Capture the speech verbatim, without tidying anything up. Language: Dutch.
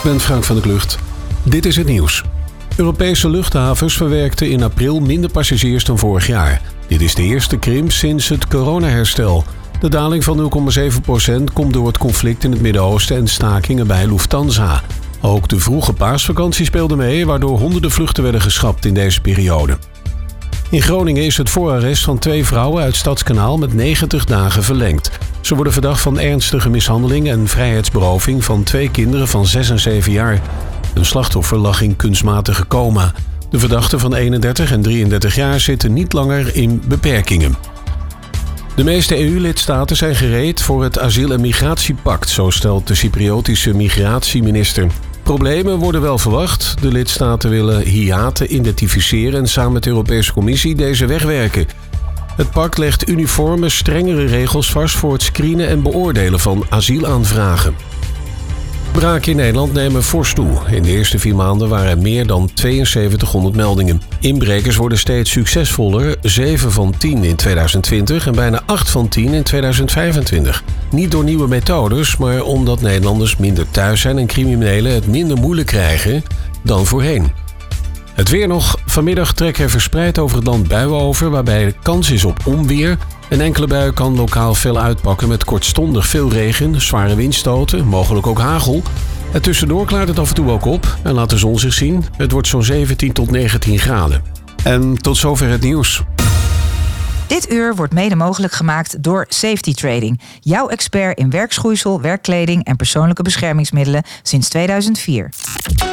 Ik ben Frank van der Klucht. Dit is het nieuws. Europese luchthavens verwerkten in april minder passagiers dan vorig jaar. Dit is de eerste krimp sinds het coronaherstel. De daling van nul komma zeven procent komt door het conflict in het Midden-Oosten en stakingen bij Lufthansa. Ook de vroege paasvakantie speelde mee, waardoor honderden vluchten werden geschrapt in deze periode. In Groningen is het voorarrest van twee vrouwen uit Stadskanaal met negentig dagen verlengd. Ze worden verdacht van ernstige mishandeling en vrijheidsberoving van twee kinderen van zes en zeven jaar. Een slachtoffer lag in kunstmatige coma. De verdachten van eenendertig en drieëndertig jaar zitten niet langer in beperkingen. De meeste E U-lidstaten zijn gereed voor het asiel- en migratiepact, zo stelt de Cypriotische migratieminister. Problemen worden wel verwacht. De lidstaten willen hiaten identificeren en samen met de Europese Commissie deze wegwerken. Het pact legt uniforme, strengere regels vast voor het screenen en beoordelen van asielaanvragen. Braken in Nederland nemen fors toe. In de eerste vier maanden waren er meer dan tweeënzeventighonderd meldingen. Inbrekers worden steeds succesvoller, zeven van tien in tweeduizend twintig en bijna acht van tien in tweeduizend vijfentwintig. Niet door nieuwe methodes, maar omdat Nederlanders minder thuis zijn en criminelen het minder moeilijk krijgen dan voorheen. Het weer nog. Vanmiddag trekken er verspreid over het land buien over, waarbij de kans is op onweer. Een enkele bui kan lokaal fel uitpakken met kortstondig veel regen, zware windstoten, mogelijk ook hagel. En tussendoor klaart het af en toe ook op en laat de zon zich zien. Het wordt zo'n zeventien tot negentien graden. En tot zover het nieuws. Dit uur wordt mede mogelijk gemaakt door Safety Trading. Jouw expert in werkschoeisel, werkkleding en persoonlijke beschermingsmiddelen sinds tweeduizend vier.